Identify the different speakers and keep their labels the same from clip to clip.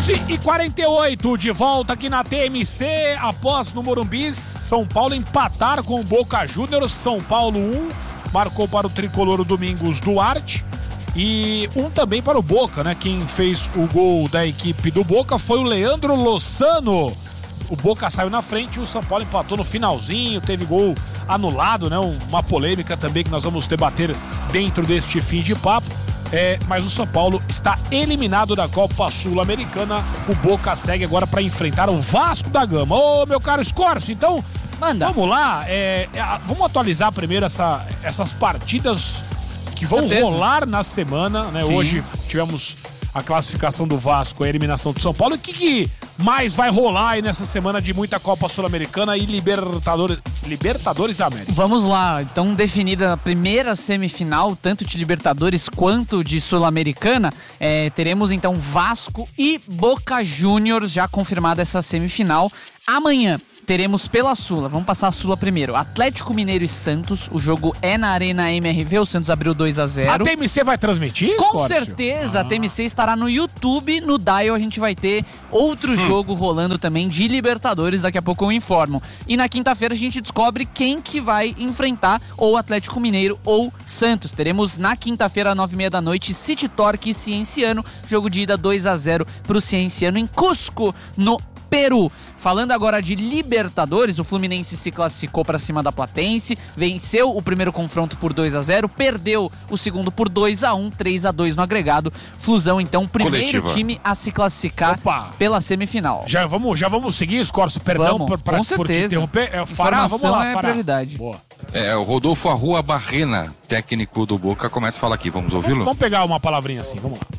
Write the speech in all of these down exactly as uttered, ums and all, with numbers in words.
Speaker 1: onze e quarenta e oito, de volta aqui na T M C, após no Morumbi, São Paulo empatar com o Boca Juniors. São Paulo um, marcou para o tricolor o Domingos Duarte e um também para o Boca, né? Quem fez o gol da equipe do Boca foi o Leandro Lozano. O Boca saiu na frente e o São Paulo empatou no finalzinho, teve gol anulado, né? Uma polêmica também que nós vamos debater dentro deste fim de papo. É, mas o São Paulo está eliminado da Copa Sul-Americana. O Boca segue agora para enfrentar o Vasco da Gama. Ô, meu caro Scorcio, então, Manda. vamos lá. É, é, vamos atualizar primeiro essa, essas partidas que vão Certeza. rolar na semana, né? Hoje tivemos a classificação do Vasco, a eliminação do São Paulo. O que, que mais vai rolar aí nessa semana de muita Copa Sul-Americana e Libertadores, Libertadores da América?
Speaker 2: Vamos lá, então definida a primeira semifinal, tanto de Libertadores quanto de Sul-Americana, é, teremos então Vasco e Boca Juniors, já confirmada essa semifinal. Amanhã teremos pela Sula, vamos passar a Sula primeiro, Atlético Mineiro e Santos, o jogo é na Arena M R V, o Santos abriu dois a zero.
Speaker 1: A T M C vai transmitir,
Speaker 2: Com
Speaker 1: Scorcio?
Speaker 2: certeza,
Speaker 1: ah.
Speaker 2: a T M C estará no YouTube, no Dial a gente vai ter outro hum. jogo rolando também de Libertadores, daqui a pouco eu informo. E na quinta-feira a gente descobre quem que vai enfrentar ou Atlético Mineiro ou Santos. Teremos na quinta-feira, nove e meia da noite, City Torque e Cienciano, jogo de ida dois a zero pro Cienciano em Cusco, no Peru. Falando agora de Libertadores, o Fluminense se classificou para cima da Platense, venceu o primeiro confronto por dois a zero, perdeu o segundo por dois a um, três a dois no agregado. Flusão, então, primeiro Coletiva. time a se classificar Opa. pela semifinal.
Speaker 1: Já vamos, já vamos seguir, Scorcio? Perdão
Speaker 2: vamos,
Speaker 1: por, pra,
Speaker 2: com
Speaker 1: por te interromper.
Speaker 2: É, Fará, vamos lá, é Fará. prioridade.
Speaker 3: Boa. É, o Rodolfo Arrua Barrena, técnico do Boca, começa a falar aqui. Vamos ouvi-lo?
Speaker 1: Vamos, vamos pegar uma palavrinha assim, vamos lá.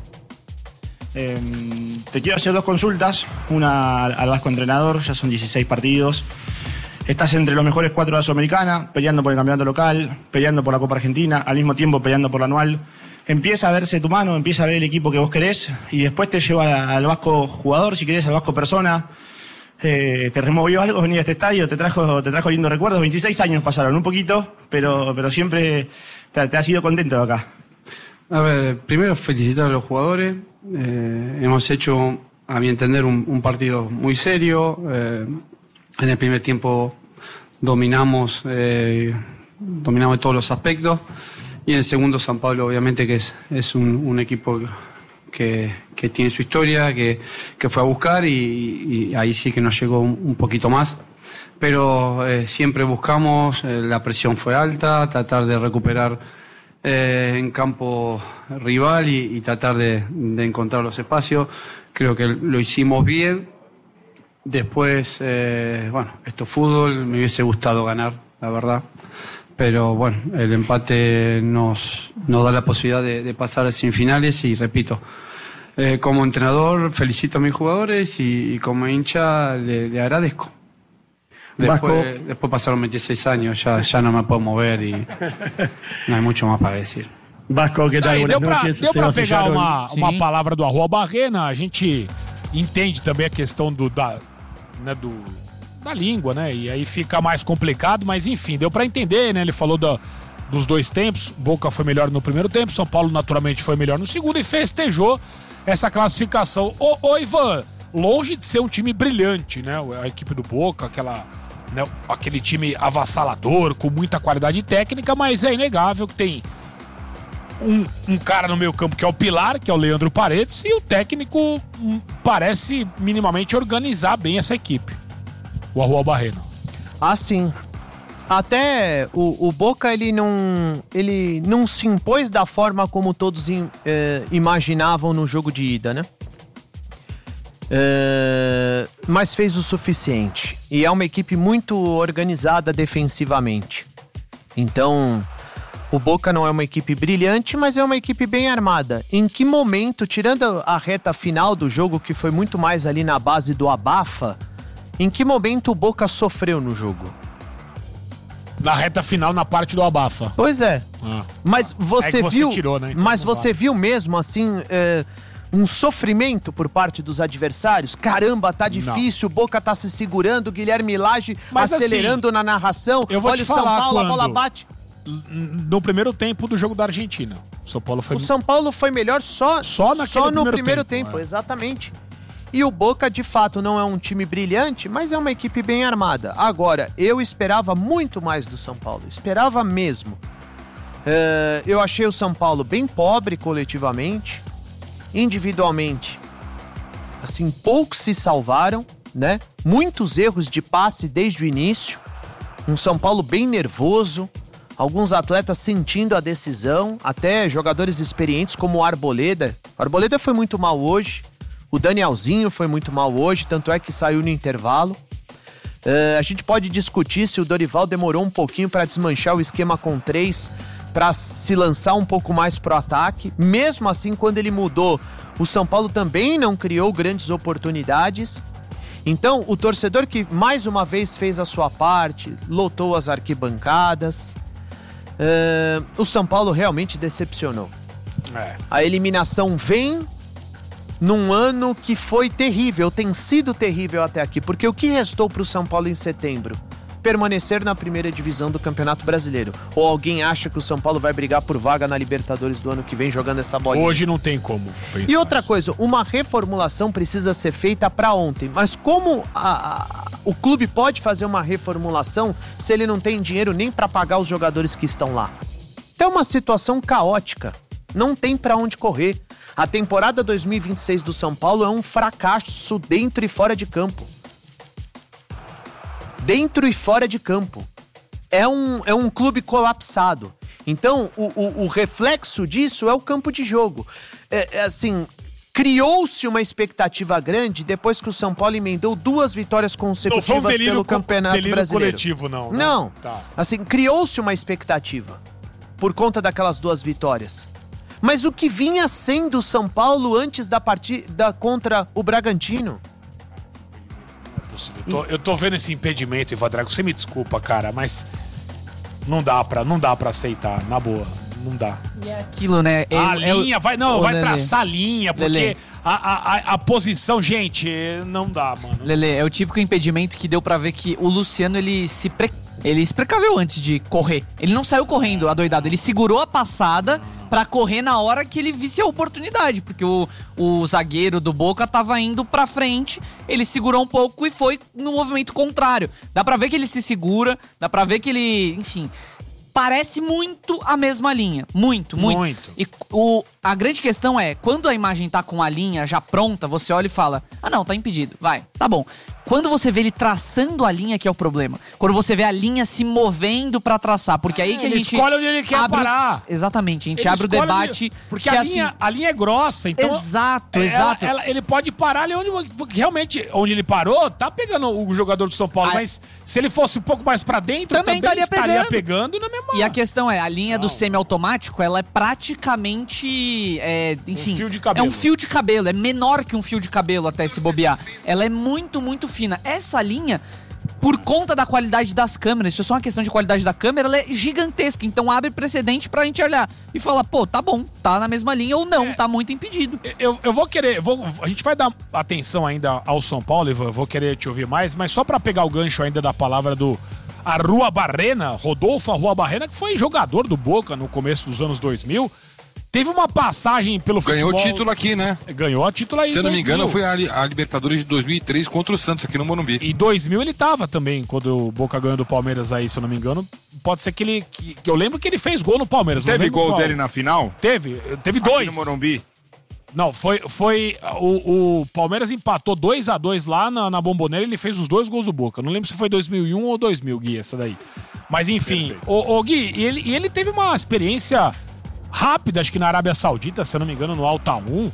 Speaker 4: Eh, te quiero hacer dos consultas, una al Vasco entrenador, ya son dieciséis partidos, estás entre los mejores cuatro de la Sudamericana, peleando por el campeonato local, peleando por la Copa Argentina, al mismo tiempo peleando por la anual, empieza a verse tu mano, empieza a ver el equipo que vos querés y después te lleva al Vasco jugador, si querés al Vasco persona, eh, te removió algo venir a este estadio, te trajo, te trajo lindos recuerdos, veintiséis años pasaron, un poquito, pero, pero siempre te, te has ido contento de acá.
Speaker 5: A ver, primero felicitar a los jugadores. Eh, hemos hecho, a mi entender, un, un partido muy serio. Eh, en el primer tiempo dominamos, eh, dominamos todos los aspectos. Y en el segundo, San Pablo, obviamente, que es, es un, un equipo que, que tiene su historia, que, que fue a buscar y, y ahí sí que nos llegó un, un poquito más. Pero eh, siempre buscamos, eh, la presión fue alta, tratar de recuperar Eh, en campo rival y, y tratar de, de encontrar los espacios. Creo que lo hicimos bien. Después, eh, bueno, esto es fútbol, me hubiese gustado ganar, la verdad. Pero bueno, el empate nos, nos da la posibilidad de, de pasar a semifinales y repito, eh, como entrenador felicito a mis jugadores y, y como hincha le, le agradezco. Después, después pasaron veintiséis años, ya, ya no me puedo mover y no hay mucho más para decir.
Speaker 1: Vasco, que tal? Aí, deu pra, deu pra pegar uma, uma palavra do Arrua Barrena, a gente entende também a questão do, da, né, do, da língua, né? E aí fica mais complicado, mas enfim, deu pra entender, né? Ele falou da, dos dois tempos, Boca foi melhor no primeiro tempo, São Paulo naturalmente foi melhor no segundo e festejou essa classificação. Ô, ô Ivan, longe de ser um time brilhante, né? A equipe do Boca, aquela... Né, aquele time avassalador, com muita qualidade técnica, mas é inegável que tem um, um cara no meio campo que é o pilar, que é o Leandro Paredes, e o técnico um, parece minimamente organizar bem essa equipe, o Arrua Barrena.
Speaker 6: Ah, sim. Até o, o Boca, ele não, ele não se impôs da forma como todos in, eh, imaginavam no jogo de ida, né? Uh, mas fez o suficiente e é uma equipe muito organizada defensivamente. Então o Boca não é uma equipe brilhante, mas é uma equipe bem armada. Em que momento, tirando a reta final do jogo, que foi muito mais ali na base do abafa, em que momento o Boca sofreu no jogo?
Speaker 1: Na reta final, na parte do abafa.
Speaker 6: Pois é.
Speaker 1: Ah.
Speaker 6: Mas você,
Speaker 1: é que você
Speaker 6: viu
Speaker 1: tirou, né? Então
Speaker 6: mas você vale. viu mesmo assim uh, um sofrimento por parte dos adversários? Caramba, tá difícil, o Boca tá se segurando, Guilherme Lage Mas acelerando assim, na narração.
Speaker 1: Eu vou
Speaker 6: Olha
Speaker 1: te
Speaker 6: o São
Speaker 1: falar
Speaker 6: Paulo,
Speaker 1: quando...
Speaker 6: a bola bate.
Speaker 1: No primeiro tempo do jogo da Argentina. O São Paulo foi,
Speaker 6: o São Paulo foi melhor só,
Speaker 1: só,
Speaker 6: só no
Speaker 1: primeiro,
Speaker 6: primeiro
Speaker 1: tempo,
Speaker 6: tempo
Speaker 1: é.
Speaker 6: exatamente. E o Boca, de fato, não é um time brilhante, mas é uma equipe bem armada. Agora, eu esperava muito mais do São Paulo, esperava mesmo. Uh, eu achei o São Paulo bem pobre coletivamente, individualmente. Assim, poucos se salvaram, né? Muitos erros de passe desde o início. Um São Paulo bem nervoso, alguns atletas sentindo a decisão, até jogadores experientes como o Arboleda. O Arboleda foi muito mal hoje. O Danielzinho foi muito mal hoje, tanto é que saiu no intervalo. Uh, a gente pode discutir se o Dorival demorou um pouquinho para desmanchar o esquema com três, para se lançar um pouco mais pro ataque. Mesmo assim, quando ele mudou, o São Paulo também não criou grandes oportunidades. Então, o torcedor que mais uma vez fez a sua parte, lotou as arquibancadas. Uh, o São Paulo realmente decepcionou. É. A eliminação vem num ano que foi terrível, tem sido terrível até aqui, porque o que restou para o São Paulo em setembro? Permanecer na primeira divisão do Campeonato Brasileiro. Ou alguém acha que o São Paulo vai brigar por vaga na Libertadores do ano que vem jogando essa bolinha?
Speaker 1: Hoje não tem como pensar.
Speaker 6: E outra coisa, uma reformulação precisa ser feita para ontem, mas como a, a, o clube pode fazer uma reformulação se ele não tem dinheiro nem para pagar os jogadores que estão lá? Então é uma situação caótica, não tem para onde correr. A temporada dois mil e vinte e seis do São Paulo é um fracasso dentro e fora de campo. Dentro e fora de campo. É um, é um clube colapsado. Então, o, o, o reflexo disso é o campo de jogo. É, é assim, criou-se uma expectativa grande depois que o São Paulo emendou duas vitórias consecutivas não, um pelo Campeonato Brasileiro.
Speaker 1: Coletivo, não. Né?
Speaker 6: Não.
Speaker 1: Tá.
Speaker 6: Assim, criou-se uma expectativa por conta daquelas duas vitórias. Mas o que vinha sendo o São Paulo antes da partida contra o Bragantino?
Speaker 1: Eu tô, eu tô vendo esse impedimento, Ivan Drago. Você me desculpa, cara, mas não dá pra, não dá pra aceitar, na boa. Não dá.
Speaker 2: E é aquilo, né? É,
Speaker 1: a
Speaker 2: é
Speaker 1: linha,
Speaker 2: o...
Speaker 1: vai, não,
Speaker 2: Ô,
Speaker 1: vai
Speaker 2: Lelê.
Speaker 1: traçar a linha, porque
Speaker 2: Lelê.
Speaker 1: a, a, a posição, gente, não dá, mano.
Speaker 2: Lelê, é o típico impedimento que deu pra ver que o Luciano, ele se pre... ele se precaveu antes de correr. Ele não saiu correndo adoidado, ele segurou a passada pra correr na hora que ele visse a oportunidade, porque o, o zagueiro do Boca tava indo pra frente, ele segurou um pouco e foi no movimento contrário. Dá pra ver que ele se segura, dá pra ver que ele, enfim... Parece muito a mesma linha. Muito, muito.
Speaker 1: Muito.
Speaker 2: E o, a grande questão é, quando a imagem tá com a linha já pronta, você olha e fala, ah não, tá impedido, vai, tá bom. Quando você vê ele traçando a linha que é o problema. Quando você vê a linha se movendo pra traçar, porque aí
Speaker 1: é,
Speaker 2: que a
Speaker 1: ele
Speaker 2: gente...
Speaker 1: escolhe onde ele quer
Speaker 2: abre,
Speaker 1: parar.
Speaker 2: Exatamente, a gente
Speaker 1: Ele
Speaker 2: abre o debate...
Speaker 1: Onde, porque
Speaker 2: que
Speaker 1: a,
Speaker 2: assim,
Speaker 1: linha, a linha é grossa, então...
Speaker 2: Exato,
Speaker 1: ela,
Speaker 2: exato.
Speaker 1: ela, ele pode parar ali onde... Porque realmente, onde ele parou, tá pegando o jogador do São Paulo, a... mas se ele fosse um pouco mais pra dentro,
Speaker 2: também,
Speaker 1: também estaria
Speaker 2: pegando.
Speaker 1: pegando na mesma...
Speaker 2: E a questão é, a linha
Speaker 1: Não.
Speaker 2: do semiautomático, ela é praticamente, é, enfim...
Speaker 1: Um fio de cabelo.
Speaker 2: É um fio de cabelo, é menor que um fio de cabelo até se bobear. Ela é muito, muito fina. Essa linha, por conta da qualidade das câmeras, isso é só uma questão de qualidade da câmera, ela é gigantesca. Então abre precedente pra gente olhar e falar, pô, tá bom, tá na mesma linha ou não, é, tá muito impedido.
Speaker 1: Eu, eu vou querer, vou, a gente vai dar atenção ainda ao São Paulo, Ivan, vou querer te ouvir mais, mas só pra pegar o gancho ainda da palavra do Arruabarrena, Rodolfo Arruabarrena, que foi jogador do Boca no começo dos anos dois mil, teve uma passagem pelo
Speaker 3: Ganhou
Speaker 1: futebol...
Speaker 3: Ganhou título aqui, né?
Speaker 1: Ganhou a título aí.
Speaker 3: Se eu não me engano,
Speaker 1: dois mil.
Speaker 3: foi a, a Libertadores de dois mil e três contra o Santos aqui no Morumbi.
Speaker 1: E dois mil ele tava também, quando o Boca ganhou do Palmeiras aí, se eu não me engano. Pode ser que ele... Que, que eu lembro que ele fez gol no Palmeiras.
Speaker 7: Teve gol qual. dele na final?
Speaker 1: Teve, teve
Speaker 7: aqui
Speaker 1: dois.
Speaker 7: no Morumbi?
Speaker 1: Não, foi... foi o, o Palmeiras empatou dois a dois lá na, na Bomboneira, ele fez os dois gols do Boca. Não lembro se foi dois mil e um ou dois mil, Gui, essa daí. Mas enfim, o, o Gui, e ele, e ele teve uma experiência... rápida, acho que na Arábia Saudita, se eu não me engano, no Altaun.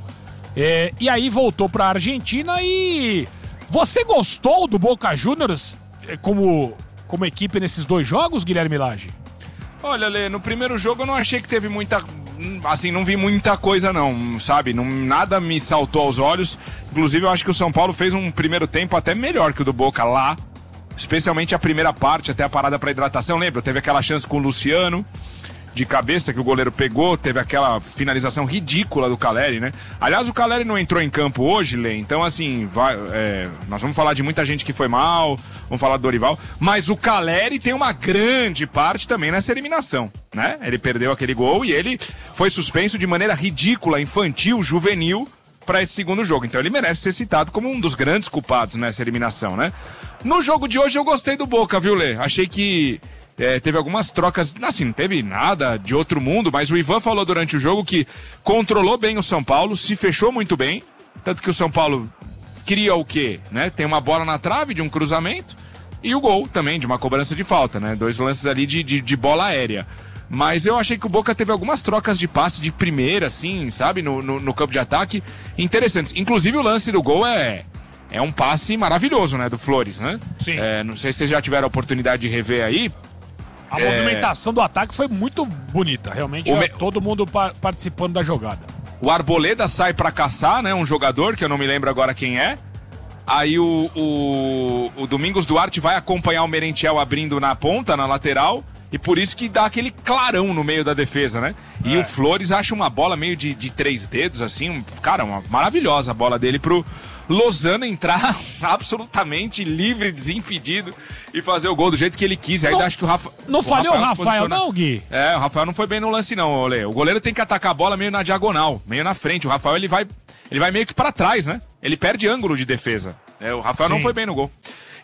Speaker 1: É, e aí voltou pra Argentina e... Você gostou do Boca Juniors como, como equipe nesses dois jogos, Guilherme Lage?
Speaker 7: Olha, Lê, no primeiro jogo eu não achei que teve muita... Assim, não vi muita coisa não, sabe? Não, nada me saltou aos olhos. Inclusive, eu acho que o São Paulo fez um primeiro tempo até melhor que o do Boca lá. Especialmente a primeira parte, até a parada pra hidratação. Lembra? Teve aquela chance com o Luciano... de cabeça que o goleiro pegou, teve aquela finalização ridícula do Caleri, né? Aliás, o Caleri não entrou em campo hoje, Lê, então assim, vai, é, nós vamos falar de muita gente que foi mal, vamos falar do Dorival, mas o Caleri tem uma grande parte também nessa eliminação, né? Ele perdeu aquele gol e ele foi suspenso de maneira ridícula, infantil, juvenil, para esse segundo jogo. Então ele merece ser citado como um dos grandes culpados nessa eliminação, né? No jogo de hoje eu gostei do Boca, viu, Lê? Achei que é, teve algumas trocas, assim, não teve nada de outro mundo, mas o Ivan falou durante o jogo que controlou bem o São Paulo, se fechou muito bem, tanto que o São Paulo cria o quê? Né? Tem uma bola na trave de um cruzamento e o gol também de uma cobrança de falta, né? Dois lances ali de, de, de bola aérea. Mas eu achei que o Boca teve algumas trocas de passe de primeira, assim, sabe? No, no, no campo de ataque, interessantes. Inclusive o lance do gol é, é um passe maravilhoso, né? Do Flores, né?
Speaker 1: Sim.
Speaker 7: É, não sei se vocês já tiveram a oportunidade de rever aí.
Speaker 1: A
Speaker 7: é...
Speaker 1: movimentação do ataque foi muito bonita. Realmente,
Speaker 7: O me-
Speaker 1: todo mundo pa- participando da jogada.
Speaker 7: O Arboleda sai pra caçar, né? Um jogador, que eu não me lembro agora quem é. Aí o, o, o Domingos Duarte vai acompanhar o Merentiel abrindo na ponta, na lateral. E por isso que dá aquele clarão no meio da defesa, né? E
Speaker 1: É.
Speaker 7: o Flores acha uma bola meio de, de três dedos, assim. Um, cara, uma maravilhosa a bola dele pro Lozano entrar absolutamente livre, desimpedido e fazer o gol do jeito que ele quis. Aí
Speaker 1: Não-
Speaker 7: acho que o Rafa.
Speaker 1: Não falhou o
Speaker 7: se
Speaker 1: Rafael,
Speaker 7: posiciona-
Speaker 1: não, Gui?
Speaker 7: É, o Rafael não foi bem no lance, não, Olê. O goleiro tem que atacar a bola meio na diagonal, meio na frente. O Rafael, ele vai, ele vai meio que pra trás, né? Ele perde ângulo de defesa. É, o Rafael não
Speaker 1: Sim.
Speaker 7: foi bem no gol.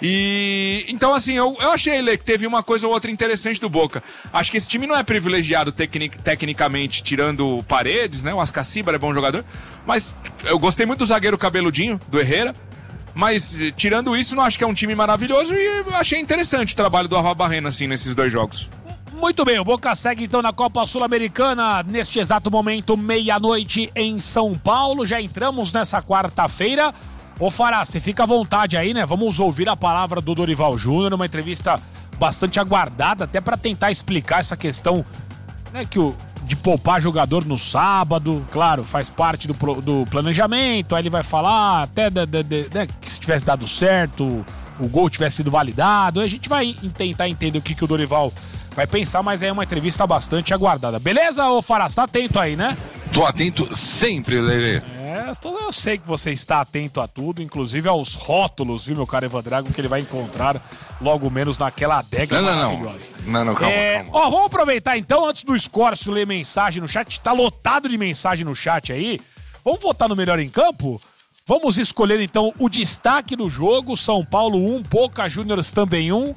Speaker 7: E então, assim, eu, eu achei, Lê, que teve uma coisa ou outra interessante do Boca. Acho que esse time não é privilegiado tecnic, tecnicamente, tirando o Paredes, né? O Ascacibar é bom jogador. Mas eu gostei muito do zagueiro cabeludinho, do Herrera. Mas, eh, tirando isso, não acho que é um time maravilhoso. E eu achei interessante o trabalho do Arruabarrena, assim, nesses dois jogos.
Speaker 1: Muito bem, o Boca segue então na Copa Sul-Americana, neste exato momento, meia-noite em São Paulo. Já entramos nessa quarta-feira. Ô Fará, você fica à vontade aí, né? Vamos ouvir a palavra do Dorival Júnior, uma entrevista bastante aguardada, até para tentar explicar essa questão, né, que o, de poupar jogador no sábado, claro, faz parte do, pro- do planejamento, aí ele vai falar até de, de- de- né, que se tivesse dado certo, o gol tivesse sido validado, aí a gente vai em- tentar entender o que, que o Dorival vai pensar, mas é uma entrevista bastante aguardada. Beleza, ô Fará, você tá atento aí, né?
Speaker 3: Tô atento sempre, Lelê.
Speaker 1: É, tô- eu sei que você está atento a tudo, inclusive aos rótulos, viu, meu caro Evan Drago, que ele vai encontrar logo menos naquela adega
Speaker 3: Não, não, não.
Speaker 1: maravilhosa.
Speaker 3: Não, não, calma,
Speaker 1: É,
Speaker 3: calma.
Speaker 1: ó, vamos aproveitar então, antes do Escórcio ler mensagem no chat, tá lotado de mensagem no chat aí. Vamos votar no melhor em campo? Vamos escolher então o destaque do jogo, São Paulo um, Boca Juniors também um.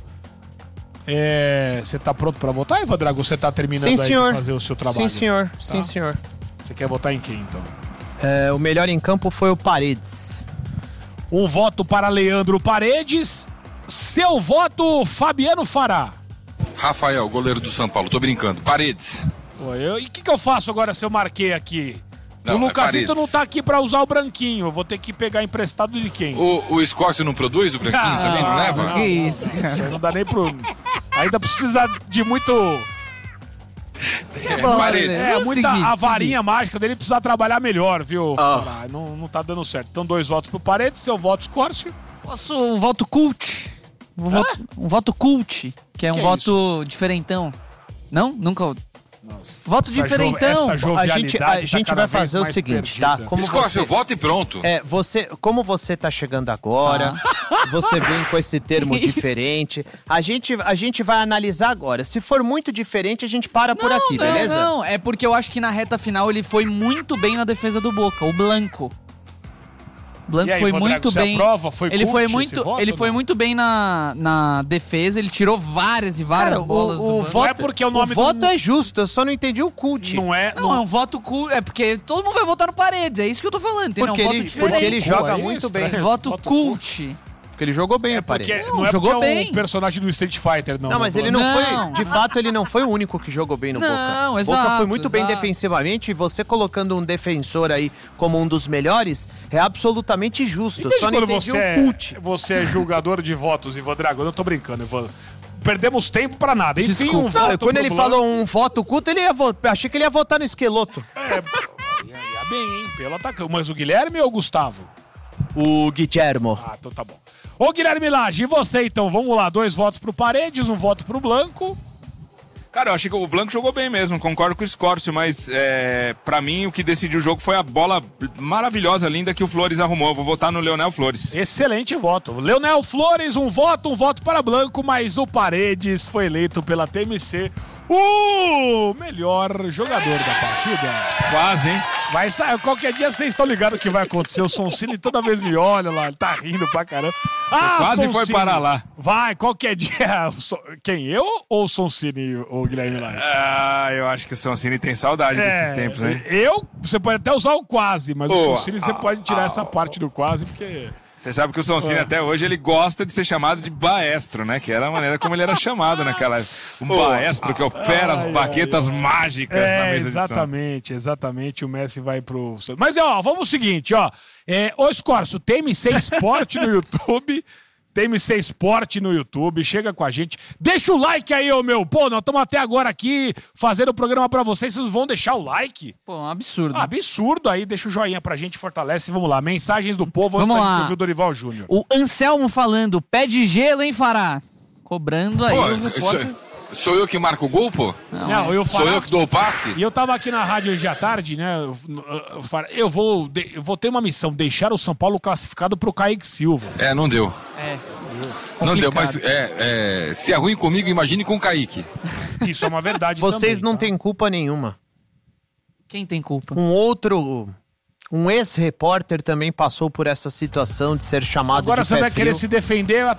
Speaker 1: É, você tá pronto pra votar, Evan Drago? Você tá terminando
Speaker 6: Sim,
Speaker 1: aí
Speaker 6: senhor.
Speaker 1: de fazer o seu trabalho?
Speaker 6: Sim, senhor. Sim,
Speaker 1: Tá.
Speaker 6: senhor.
Speaker 1: Você quer votar em quem então?
Speaker 6: É, o melhor em campo foi o Paredes.
Speaker 1: Um voto para Leandro Paredes. Seu voto, Fabiano Fará.
Speaker 3: Rafael, goleiro do São Paulo, tô brincando. Paredes.
Speaker 1: Pô, eu- e o que, que eu faço agora se eu marquei aqui?
Speaker 3: Não,
Speaker 1: o Lucasito
Speaker 3: é Paredes.
Speaker 1: não tá aqui pra usar o branquinho. Eu vou ter que pegar emprestado de quem?
Speaker 3: O, o Escórcio não produz o branquinho
Speaker 1: Ah,
Speaker 3: também, não leva?
Speaker 1: não.
Speaker 2: Que isso, cara.
Speaker 1: Isso aí não dá nem pro... Ainda precisa de muito...
Speaker 3: É, Paredes.
Speaker 1: É,
Speaker 2: Vamos
Speaker 1: muita...
Speaker 2: seguir,
Speaker 1: a
Speaker 2: seguir.
Speaker 1: varinha mágica dele precisa trabalhar melhor, viu? Fará? Não, não tá dando certo. Então, dois votos pro Paredes, seu voto, Escórcio.
Speaker 2: Posso um voto cult? Um voto, um voto cult, que é um
Speaker 1: Que é
Speaker 2: voto diferentão. Não? Nunca. Voto
Speaker 1: Essa
Speaker 2: diferentão.
Speaker 1: jo- essa
Speaker 6: A
Speaker 1: jovialidade
Speaker 6: gente,
Speaker 1: tá
Speaker 6: a gente
Speaker 1: cada
Speaker 6: vai
Speaker 1: vez
Speaker 6: fazer o
Speaker 1: mais
Speaker 6: seguinte,
Speaker 1: perdida.
Speaker 6: tá? Como
Speaker 3: Escórcio,
Speaker 6: você,
Speaker 3: voto e pronto.
Speaker 6: é, você, como você tá chegando agora, você vem com esse termo
Speaker 2: Que isso?
Speaker 6: diferente. A gente, a gente vai analisar agora. Se for muito diferente, a gente para por aqui,
Speaker 2: não,
Speaker 6: beleza?
Speaker 2: Não, é porque eu acho que na reta final ele foi muito bem na defesa do Boca, o Blanco. O Blanco
Speaker 1: E aí,
Speaker 2: foi
Speaker 1: Vandrago,
Speaker 2: muito
Speaker 1: você
Speaker 2: bem.
Speaker 1: aprova? Foi
Speaker 2: ele
Speaker 1: cult
Speaker 2: foi
Speaker 1: esse
Speaker 2: muito,
Speaker 1: voto
Speaker 2: ele
Speaker 1: ou
Speaker 2: foi
Speaker 1: não?
Speaker 2: muito bem na, na defesa, ele tirou várias e várias
Speaker 6: Cara,
Speaker 2: bolas
Speaker 6: o,
Speaker 2: do
Speaker 6: o
Speaker 2: Blanco.
Speaker 6: voto,
Speaker 1: Não é porque o nome do-
Speaker 6: voto é justo, eu só não entendi o cult.
Speaker 1: Não é...
Speaker 2: Não, é um voto cool, é porque todo mundo vai votar no Paredes, é isso que eu tô falando, entendeu?
Speaker 6: Porque
Speaker 2: É um voto
Speaker 6: ele-
Speaker 2: diferente.
Speaker 6: porque ele joga
Speaker 1: Aí é
Speaker 6: muito
Speaker 1: estranho,
Speaker 6: bem.
Speaker 1: esse
Speaker 2: Voto
Speaker 1: voto
Speaker 2: cult.
Speaker 6: Porque ele jogou bem,
Speaker 1: É
Speaker 6: o
Speaker 1: porque
Speaker 6: Paredes.
Speaker 1: não,
Speaker 2: Não,
Speaker 1: é
Speaker 2: jogou
Speaker 1: porque é
Speaker 2: bem.
Speaker 1: um personagem do Street Fighter, não.
Speaker 6: Não, mas
Speaker 1: do
Speaker 6: ele não,
Speaker 2: Não.
Speaker 6: foi. De fato, ele não foi o único que jogou bem no
Speaker 2: Não,
Speaker 6: Boca. Boca
Speaker 2: exato,
Speaker 6: foi muito bem
Speaker 2: exato.
Speaker 6: defensivamente e você colocando um defensor aí como um dos melhores é absolutamente justo.
Speaker 1: E
Speaker 6: Eu
Speaker 1: desde
Speaker 6: só não
Speaker 1: quando
Speaker 6: entendi
Speaker 1: você
Speaker 6: o
Speaker 1: é,
Speaker 6: cult.
Speaker 1: você é julgador de votos, Ivan Drago? Eu não tô brincando, Ivan. Perdemos tempo pra nada. Enfim, um
Speaker 6: Não,
Speaker 1: voto
Speaker 6: quando
Speaker 1: pro
Speaker 6: ele
Speaker 1: Blanco.
Speaker 6: falou um voto culto, ele ia votar. Achei que ele ia votar no esqueloto.
Speaker 1: É, pô, ia, ia bem, hein? Pelo atacante. Mas o Guilherme ou o Gustavo?
Speaker 6: O Guillermo.
Speaker 1: Ah, então tá bom. Ô, Guilherme Lage, e você então? Vamos lá, dois votos pro Paredes, um voto pro Blanco.
Speaker 7: Cara, eu achei que o Blanco jogou bem mesmo, concordo com o Escórcio, mas é, pra mim o que decidiu o jogo foi a bola maravilhosa, linda que o Flores arrumou. Eu vou votar no Leonel Flores.
Speaker 1: Excelente voto. Leonel Flores, um voto, um voto para Blanco, mas o Paredes foi eleito pela T M C o melhor jogador da partida.
Speaker 7: Quase, hein?
Speaker 1: Vai sair, qualquer dia vocês estão ligados que vai acontecer. O Sonsini toda vez me olha lá, ele tá rindo pra caramba. Ah,
Speaker 7: quase
Speaker 1: Sonsini,
Speaker 7: foi parar lá.
Speaker 1: Vai, qualquer dia. Quem, eu ou o Sonsini, o Guilherme Laje?
Speaker 7: Ah, eu acho que o Sonsini tem saudade
Speaker 1: É,
Speaker 7: desses tempos, hein?
Speaker 1: Eu, você pode até usar o quase, mas
Speaker 7: Oh,
Speaker 1: o Sonsini você
Speaker 7: ah,
Speaker 1: pode tirar
Speaker 7: ah,
Speaker 1: essa parte do quase, porque...
Speaker 7: Você sabe que o Sonsini
Speaker 1: Ah.
Speaker 7: até hoje ele gosta de ser chamado de baestro, né? Que era a maneira como ele era chamado naquela época. Um baestro que opera as
Speaker 1: Ai,
Speaker 7: baquetas mágicas na
Speaker 1: É,
Speaker 7: mesa de som.
Speaker 1: exatamente, exatamente. O Messi vai pro... Mas, ó, vamos ao seguinte, ó. É, ô, Escorço, tem M C Esporte no YouTube... Tem M C Esporte no YouTube, chega com a gente. Deixa o like aí, ô meu. Pô, nós estamos até agora aqui fazendo o programa pra vocês. Vocês vão deixar o like?
Speaker 2: Pô, um absurdo.
Speaker 1: Ah, absurdo aí. Deixa o joinha pra gente, fortalece. Vamos lá, mensagens do povo
Speaker 2: Vamos
Speaker 1: antes da
Speaker 2: lá.
Speaker 1: gente ouvir o Dorival Júnior.
Speaker 2: O Anselmo falando, pé de gelo, hein, Fará? Cobrando aí
Speaker 3: Pô,
Speaker 2: o repórter.
Speaker 3: sou, sou eu que marco o gol, pô?
Speaker 1: Não, eu
Speaker 3: Sou
Speaker 1: falo...
Speaker 3: eu que dou o passe?
Speaker 1: E eu tava aqui na rádio hoje à tarde, né? Eu, eu, eu, eu vou, de- eu vou ter uma missão, deixar o São Paulo classificado pro Kaique Silva.
Speaker 3: É, não deu.
Speaker 2: É.
Speaker 3: Não deu,
Speaker 1: Complicado.
Speaker 3: mas é, é, se é ruim comigo, imagine com o Kaique.
Speaker 1: Isso é uma verdade
Speaker 6: Vocês
Speaker 1: também,
Speaker 6: não
Speaker 1: tá?
Speaker 6: têm culpa nenhuma.
Speaker 2: Quem tem culpa?
Speaker 6: Um outro, um ex-repórter também passou por essa situação de ser chamado
Speaker 1: Agora
Speaker 6: de
Speaker 1: você
Speaker 6: pé
Speaker 1: vai querer
Speaker 6: frio.
Speaker 1: se defender